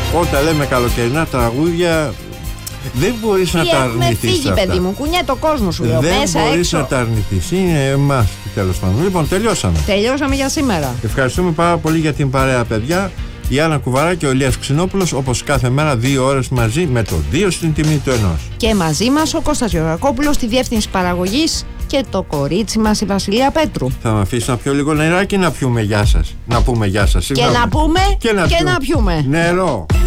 Όταν λέμε καλοκαιρινά τραγούδια, δεν μπορείς να τα αρνηθείς. Φύγει, παιδί μου, κουνιέται το κόσμο σου, λέω. Δεν μέσα, μπορείς έξω. να τα αρνηθείς. Είναι εμάς, τέλος πάντων. Λοιπόν, τελειώσαμε Για σήμερα. Ευχαριστούμε πάρα πολύ για την παρέα, παιδιά. Η Άννα Κουβαρά και ο Ηλίας Ξινόπουλος, όπως κάθε μέρα, 2 ώρες μαζί, με το 2 στην τιμή του 1. Και μαζί μας ο Κώστας Γεωργακόπουλος στη διεύθυνση παραγωγής και το κορίτσι μας η Βασιλεία Πέτρου. Θα με αφήσει να πιω λίγο νεράκι, να πιούμε γεια σας. Να πούμε γεια σας. Και να πούμε και να πιούμε. Νερό.